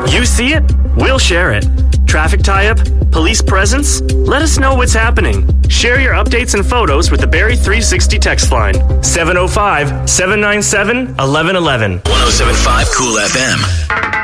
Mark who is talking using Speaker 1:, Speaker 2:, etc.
Speaker 1: You see it? We'll share it. Traffic tie-up? Police presence? Let us know what's happening. Share your updates and photos with the Barrie 360 text line. 705-797-1111.
Speaker 2: 107.5 Cool FM.